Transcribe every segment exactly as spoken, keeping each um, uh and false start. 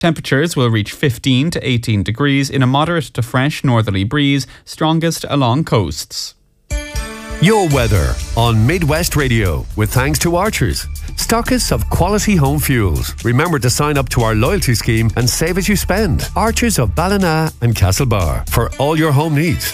Temperatures will reach fifteen to eighteen degrees in a moderate to fresh northerly breeze, strongest along coasts. Your weather on Midwest Radio, with thanks to Archers, stockists of quality home fuels. Remember to sign up to our loyalty scheme and save as you spend. Archers of Ballina and Castlebar for all your home needs.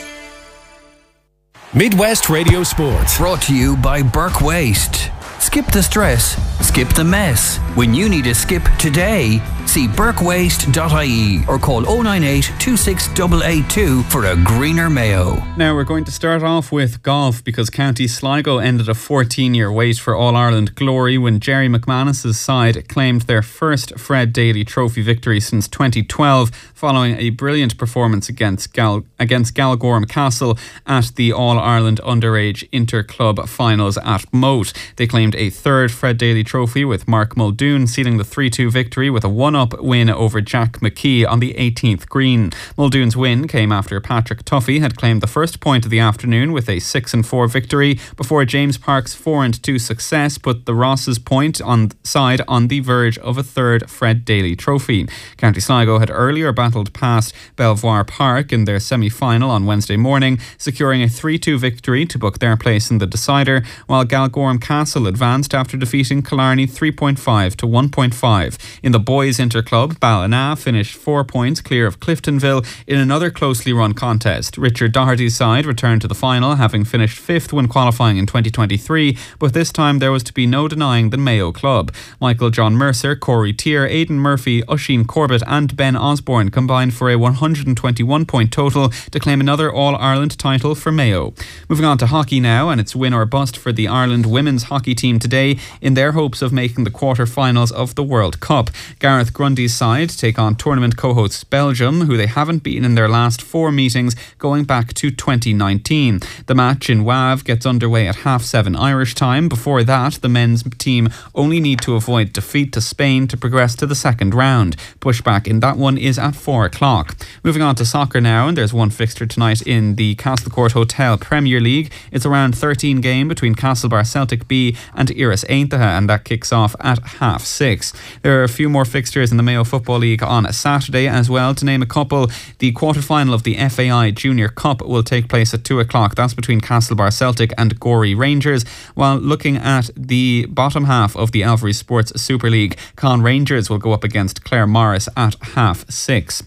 Midwest Radio Sports. Brought to you by Burke Waste. Skip the stress, skip the mess. When you need a skip today, see burke waste dot I E or call oh nine eight, two six eight eight two for a greener Mayo. Now we're going to start off with golf because County Sligo ended a fourteen-year wait for All-Ireland glory when Jerry McManus's side claimed their first Fred Daly Trophy victory since twenty twelve following a brilliant performance against Gal- against Galgorm Castle at the All-Ireland Underage Inter-Club Finals at Moat. They claimed a third Fred Daly Trophy with Mark Muldoon sealing the three two victory with a one-up win over Jack McKee on the eighteenth green. Muldoon's win came after Patrick Tuffy had claimed the first point of the afternoon with a six and four victory before James Park's four and two success put the Ross's point on side on the verge of a third Fred Daly Trophy. County Sligo had earlier battled past Belvoir Park in their semi-final on Wednesday morning, securing a three two victory to book their place in the decider, while Galgorm Castle advanced after defeating Killarney three point five to one point five. In the boys' inter-club, Ballina finished four points clear of Cliftonville in another closely run contest. Richard Doherty's side returned to the final, having finished fifth when qualifying in twenty twenty-three, but this time there was to be no denying the Mayo club. Michael John Mercer, Corey Tier, Aidan Murphy, Oisin Corbett and Ben Osborne combined for a one hundred twenty-one point total to claim another All-Ireland title for Mayo. Moving on to hockey now, and it's win or bust for the Ireland women's hockey team today in their hopes of making the quarter-finals of the World Cup. Gareth Grundy's side take on tournament co-hosts Belgium, who they haven't beaten in their last four meetings going back to twenty nineteen. The match in Wav gets underway at half seven Irish time. Before that, the men's team only need to avoid defeat to Spain to progress to the second round. Pushback in that one is at four o'clock. Moving on to soccer now, and there's one fixture tonight in the Castlecourt Hotel Premier League. It's a round thirteen game between Castlebar Celtic B and Iris Aintaha, and that kicks off at half six. There are a few more fixtures in the Mayo Football League on Saturday as well. To name a couple, the quarter-final of the F A I Junior Cup will take place at two o'clock. That's between Castlebar Celtic and Gorey Rangers. While looking at the bottom half of the Alvery Sports Super League, Con Rangers will go up against Clare Morris at half six.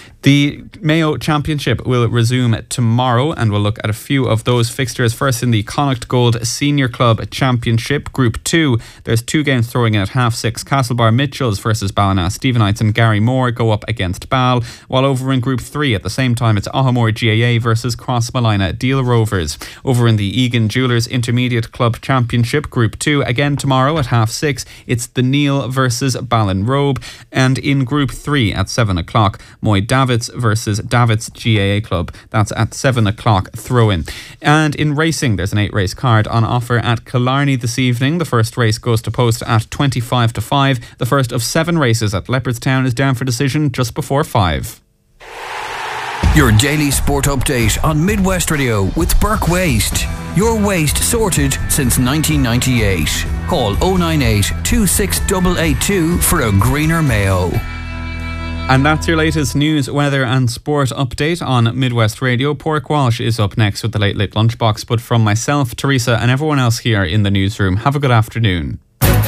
The Mayo Championship will resume tomorrow, and we'll look at a few of those fixtures. First, in the Connacht Gold Senior Club Championship Group two, there's two games throwing in at half six. Castlebar Mitchells versus Ballina Stephenites and Gary Moore go up against Ball, while over in Group three at the same time it's Ahamore G A A versus Crossmolina Deal Rovers. Over in the Egan Jewellers Intermediate Club Championship Group two, again tomorrow at half six, it's the Neil versus Ballinrobe, and in Group three at seven o'clock, Moy Davids versus Davids G A A Club. That's at seven o'clock throw-in. And in racing, there's an eight race card on offer at Killarney this evening. The first race goes to post at twenty-five to five. The first of seven races at Leopardstown is down for decision just before five. Your daily sport update on Midwest Radio with Burke Waste. Your waste sorted since nineteen ninety-eight. Call oh nine eight, two six eight eight two for a greener Mayo. And that's your latest news, weather and sport update on Midwest Radio. Pork Walsh is up next with the Late Late Lunchbox. But from myself, Teresa and everyone else here in the newsroom, have a good afternoon.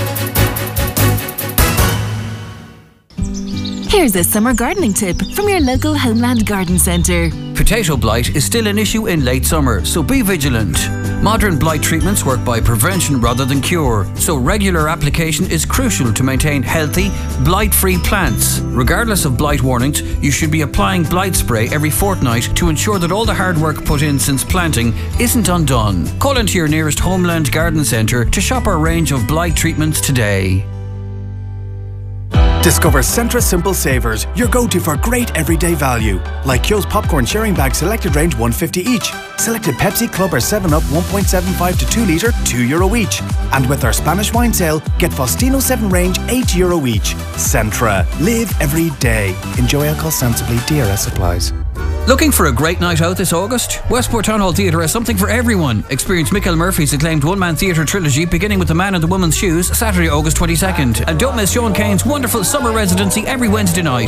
Here's a summer gardening tip from your local Homeland Garden Centre. Potato blight is still an issue in late summer, so be vigilant. Modern blight treatments work by prevention rather than cure, so regular application is crucial to maintain healthy, blight-free plants. Regardless of blight warnings, you should be applying blight spray every fortnight to ensure that all the hard work put in since planting isn't undone. Call into your nearest Homeland Garden Centre to shop our range of blight treatments today. Discover Centra Simple Savers, your go-to for great everyday value. Like Kyo's popcorn sharing bag, selected range one fifty each. Selected Pepsi, Club or seven up one point seven five to two litre, two euro each. And with our Spanish wine sale, get Faustino seven range, eight euro each. Centra. Live every day. Enjoy alcohol sensibly. D R S applies. Looking for a great night out this August? Westport Town Hall Theatre has something for everyone. Experience Michael Murphy's acclaimed one-man theatre trilogy beginning with The Man in the Woman's Shoes, Saturday, August twenty-second. And don't miss Sean Kane's wonderful summer residency every Wednesday night.